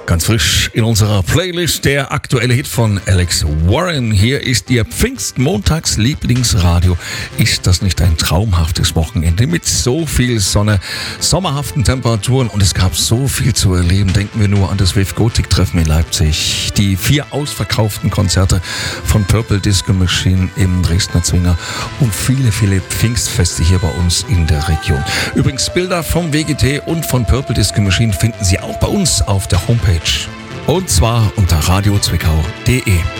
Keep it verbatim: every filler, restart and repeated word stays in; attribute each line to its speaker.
Speaker 1: Ganz frisch in unserer Playlist der aktuelle Hit von Alex Warren. Hier ist Ihr Pfingstmontags-Lieblingsradio. Ist das nicht ein traumhaftes Wochenende mit so viel Sonne, sommerhaften Temperaturen und es gab so viel zu erleben. Denken wir nur an das Wave Gothic-Treffen in Leipzig, die vier ausverkauften Konzerte von Purple Disco Machine im Dresdner Zwinger und viele, viele Pfingstfeste hier bei uns in der Region. Übrigens Bilder vom W G T und von Purple Disco Machine finden Sie auch bei uns auf der Homepage. Und zwar unter radio zwickau punkt de.